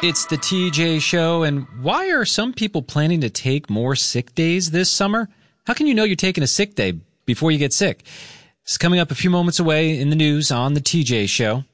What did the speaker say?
It's the TJ Show, and why are some people planning to take more sick days this summer? How can you know you're taking a sick day before you get sick? It's coming up a few moments away in the news on the TJ Show.